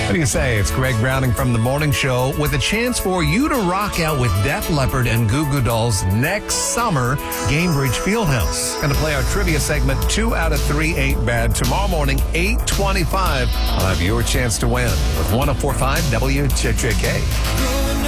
What do you say? It's Greg Browning from The Morning Show with a chance for you to rock out with Def Leppard and Goo Goo Dolls next summer, Gainbridge Fieldhouse. Going to play our trivia segment, 2 out of 3 ain't bad. Tomorrow morning, 8:25. I'll have your chance to win with 104.5 WJJK.